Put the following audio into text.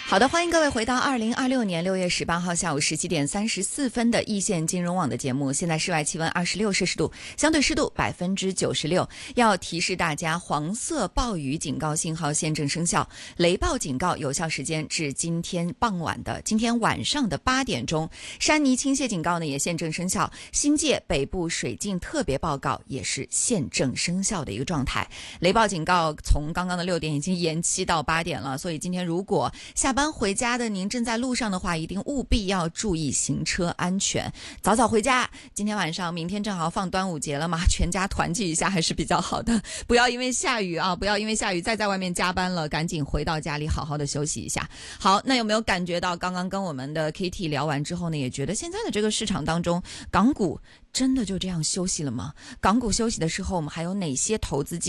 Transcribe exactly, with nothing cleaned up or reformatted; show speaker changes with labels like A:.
A: 好的，欢迎各位回到二零二六年六月十八号下午十七点三十四分的易线金融网的节目。现在室外气温二十六摄氏度，相对湿度百分之九十六。要提示大家，黄色暴雨警告信号现正生效，雷暴警告有效时间至今天傍晚的今天晚上的八点钟。山泥倾泻警告呢也现正生效，新界北部水浸特别报告也是现正生效的一个状态。雷暴警告从刚刚的六点已经延期到八点了，所以今天如果下班回家的您正在路上的话，一定务必要注意行车安全，早早回家。今天晚上明天正好放端午节了嘛，全家团聚一下还是比较好的，不要因为下雨啊，不要因为下雨再在外面加班了，赶紧回到家里好好的休息一下。好，那有没有感觉到刚刚跟我们的 K T 聊完之后呢，也觉得现在的这个市场当中，港股真的就这样休息了吗？港股休息的时候，我们还有哪些投资机